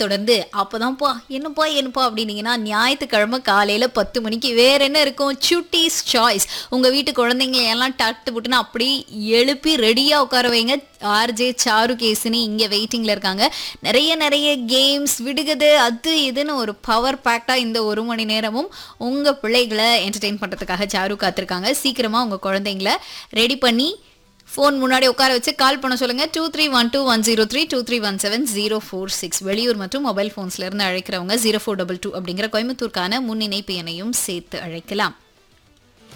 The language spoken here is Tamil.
தொடர்ந்து அப்போதான்ப்பா என்னப்பா என்னப்பா அப்படின்னீங்கன்னா ஞாயிற்றுக்கிழமை காலையில் 10 மணிக்கு வேற என்ன இருக்கும்? சுட்டீஸ் சாய்ஸ். உங்கள் வீட்டு குழந்தைங்களை எல்லாம் டட்டு புட்டுன்னு அப்படி எழுப்பி ரெடியாக உட்கார வைங்க. ஆர்ஜே சாரு கேசினி இங்கே வெயிட்டிங்கில் இருக்காங்க. நிறைய நிறைய கேம்ஸ் விடுகது அது இதுன்னு ஒரு பவர் பேக்டாக இந்த 1 மணி நேரமும் உங்கள் பிள்ளைகளை என்டர்டெயின் பண்ணுறதுக்காக சாரு காத்திருக்காங்க. சீக்கிரமாக உங்கள் குழந்தைங்களை ரெடி பண்ணி ஃபோன் முன்னாடி உட்கார வச்சு கால் பண்ண சொல்லுங்கள். 2312 103 2317 046. வெளியூர் மற்றும் மொபைல் ஃபோன்ஸ்லேருந்து அழைக்கிறவங்க 0422 அப்படிங்கிற கோயம்புத்தூருக்கான முன்னிணைப்பு எண்ணையும் சேர்த்து அழைக்கலாம்.